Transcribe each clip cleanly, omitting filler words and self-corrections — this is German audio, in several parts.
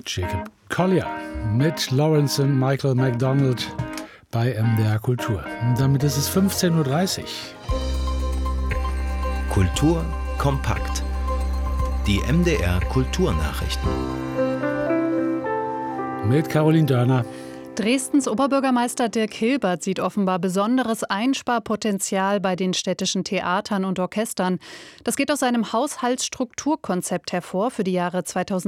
Jacob Collier mit Lawrence und Michael McDonald bei MDR Kultur. Und damit ist es 15.30 Uhr. Kultur kompakt. Die MDR Kulturnachrichten. Mit Caroline Dörner. Dresdens Oberbürgermeister Dirk Hilbert sieht offenbar besonderes Einsparpotenzial bei den städtischen Theatern und Orchestern. Das geht aus seinem Haushaltsstrukturkonzept hervor für die Jahre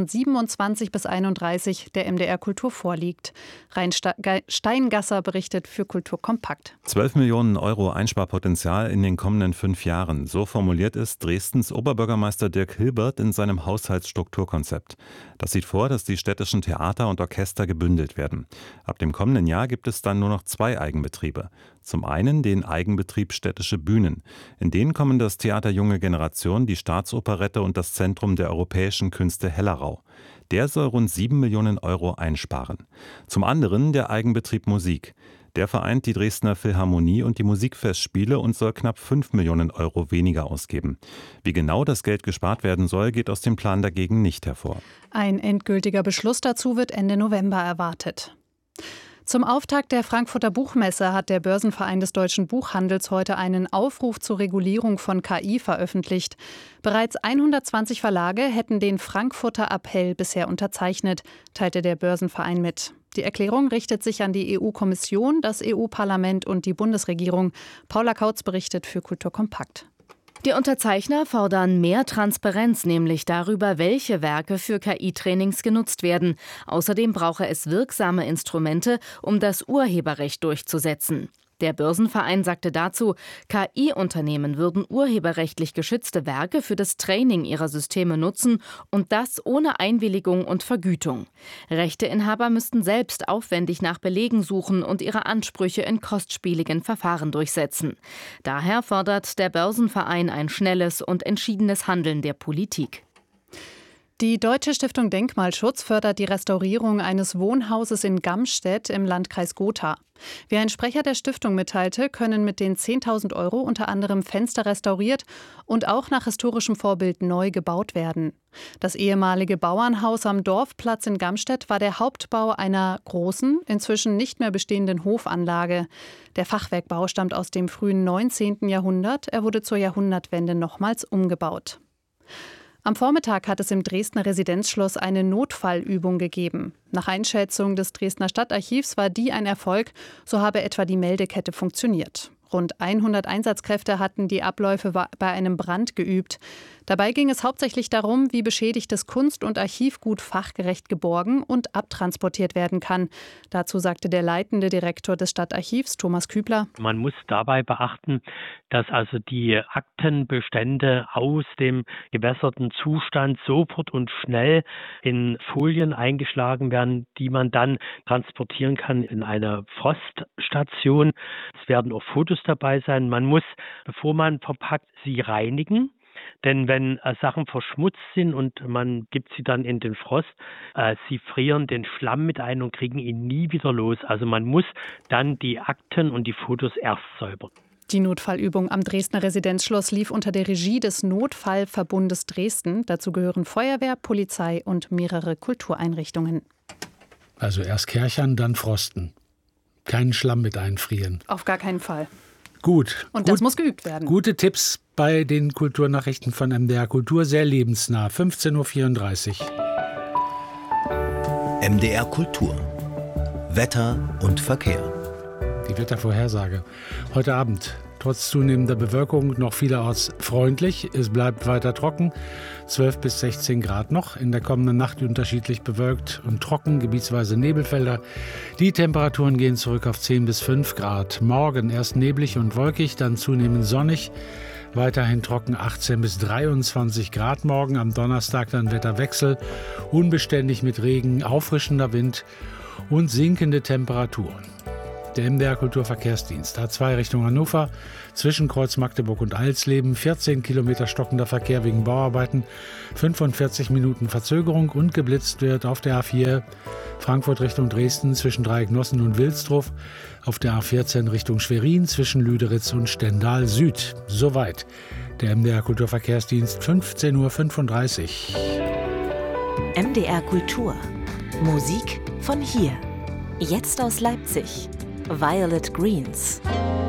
2027 bis 2031, der MDR Kultur vorliegt. Rein Steingasser berichtet für Kultur kompakt. 12 Millionen Euro Einsparpotenzial in den kommenden 5 Jahren. So formuliert es Dresdens Oberbürgermeister Dirk Hilbert in seinem Haushaltsstrukturkonzept. Das sieht vor, dass die städtischen Theater und Orchester gebündelt werden. Ab dem kommenden Jahr gibt es dann nur noch 2 Eigenbetriebe. Zum einen den Eigenbetrieb Städtische Bühnen. In den kommen das Theater Junge Generation, die Staatsoperette und das Zentrum der europäischen Künste Hellerau. Der soll rund 7 Millionen Euro einsparen. Zum anderen der Eigenbetrieb Musik. Der vereint die Dresdner Philharmonie und die Musikfestspiele und soll knapp 5 Millionen Euro weniger ausgeben. Wie genau das Geld gespart werden soll, geht aus dem Plan dagegen nicht hervor. Ein endgültiger Beschluss dazu wird Ende November erwartet. Zum Auftakt der Frankfurter Buchmesse hat der Börsenverein des deutschen Buchhandels heute einen Aufruf zur Regulierung von KI veröffentlicht. Bereits 120 Verlage hätten den Frankfurter Appell bisher unterzeichnet, teilte der Börsenverein mit. Die Erklärung richtet sich an die EU-Kommission, das EU-Parlament und die Bundesregierung. Paula Kautz berichtet für Kultur kompakt. Die Unterzeichner fordern mehr Transparenz, nämlich darüber, welche Werke für KI-Trainings genutzt werden. Außerdem brauche es wirksame Instrumente, um das Urheberrecht durchzusetzen. Der Börsenverein sagte dazu, KI-Unternehmen würden urheberrechtlich geschützte Werke für das Training ihrer Systeme nutzen und das ohne Einwilligung und Vergütung. Rechteinhaber müssten selbst aufwendig nach Belegen suchen und ihre Ansprüche in kostspieligen Verfahren durchsetzen. Daher fordert der Börsenverein ein schnelles und entschiedenes Handeln der Politik. Die Deutsche Stiftung Denkmalschutz fördert die Restaurierung eines Wohnhauses in Gamstedt im Landkreis Gotha. Wie ein Sprecher der Stiftung mitteilte, können mit den 10.000 Euro unter anderem Fenster restauriert und auch nach historischem Vorbild neu gebaut werden. Das ehemalige Bauernhaus am Dorfplatz in Gamstedt war der Hauptbau einer großen, inzwischen nicht mehr bestehenden Hofanlage. Der Fachwerkbau stammt aus dem frühen 19. Jahrhundert. Er wurde zur Jahrhundertwende nochmals umgebaut. Am Vormittag hat es im Dresdner Residenzschloss eine Notfallübung gegeben. Nach Einschätzung des Dresdner Stadtarchivs war die ein Erfolg, so habe etwa die Meldekette funktioniert. Rund 100 Einsatzkräfte hatten die Abläufe bei einem Brand geübt. Dabei ging es hauptsächlich darum, wie beschädigtes Kunst- und Archivgut fachgerecht geborgen und abtransportiert werden kann. Dazu sagte der leitende Direktor des Stadtarchivs, Thomas Kübler: Man muss dabei beachten, dass also die Aktenbestände aus dem gewässerten Zustand sofort und schnell in Folien eingeschlagen werden, die man dann transportieren kann in eine Froststation. Es werden auch Fotos dabei sein. Man muss, bevor man verpackt, sie reinigen. Denn wenn Sachen verschmutzt sind und man gibt sie dann in den Frost, sie frieren den Schlamm mit ein und kriegen ihn nie wieder los. Also man muss dann die Akten und die Fotos erst säubern. Die Notfallübung am Dresdner Residenzschloss lief unter der Regie des Notfallverbundes Dresden. Dazu gehören Feuerwehr, Polizei und mehrere Kultureinrichtungen. Also erst kärchern, dann frosten. Keinen Schlamm mit einfrieren. Auf gar keinen Fall. Gut. Und das muss geübt werden. Gute Tipps bei den Kulturnachrichten von MDR Kultur, sehr lebensnah. 15.34 Uhr. MDR Kultur. Wetter und Verkehr. Die Wettervorhersage. Heute Abend, trotz zunehmender Bewölkung, noch vielerorts freundlich. Es bleibt weiter trocken. 12 bis 16 Grad noch. In der kommenden Nacht unterschiedlich bewölkt und trocken, gebietsweise Nebelfelder. Die Temperaturen gehen zurück auf 10 bis 5 Grad. Morgen erst neblig und wolkig, dann zunehmend sonnig. Weiterhin trocken, 18 bis 23 Grad morgen. Am Donnerstag dann Wetterwechsel. Unbeständig mit Regen, auffrischender Wind und sinkende Temperaturen. Der MDR Kulturverkehrsdienst A2 Richtung Hannover, zwischen Kreuz Magdeburg und Alsleben, 14 Kilometer stockender Verkehr wegen Bauarbeiten, 45 Minuten Verzögerung und geblitzt wird auf der A4 Frankfurt Richtung Dresden zwischen Dreiecknossen und Wilsdruff, auf der A14 Richtung Schwerin zwischen Lüderitz und Stendal Süd. Soweit der MDR Kulturverkehrsdienst, 15.35 Uhr. MDR Kultur. Musik von hier. Jetzt aus Leipzig. Violet Greens.